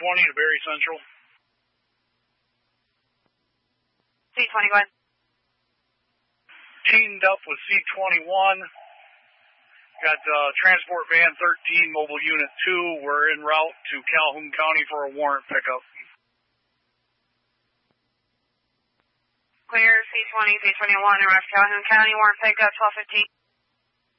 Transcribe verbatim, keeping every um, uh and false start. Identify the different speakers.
Speaker 1: twenty to Berry Central.
Speaker 2: C twenty, go ahead.
Speaker 1: Teamed up with C twenty-one. Got uh, Transport Van thirteen, Mobile Unit two. We're en route to Calhoun County for a warrant pickup.
Speaker 2: Clear, C twenty, C twenty-one, en route to Calhoun County, warrant pickup, twelve fifteen.